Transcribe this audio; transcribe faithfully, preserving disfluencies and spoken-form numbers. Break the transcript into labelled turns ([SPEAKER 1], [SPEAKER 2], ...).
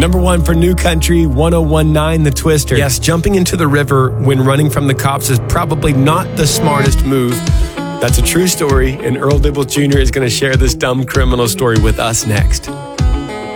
[SPEAKER 1] Number one for New Country, one oh one point nine, The Twister. Yes, jumping into the river when running from the cops is probably not the smartest move. That's a true story, and Earl Dibble Junior is going to share this dumb criminal story with us next.